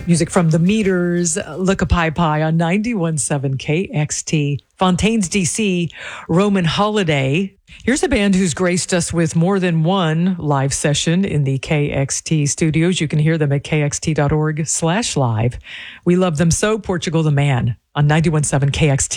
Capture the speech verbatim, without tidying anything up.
Music from The Meters, Look a Pie Pie on ninety-one point seven K X T. Fontaines, D C, Roman Holiday. Here's a band who's graced us with more than one live session in the K X T studios. You can hear them at kxt.org slash live. We love them so. Portugal the Man on ninety-one point seven K X T.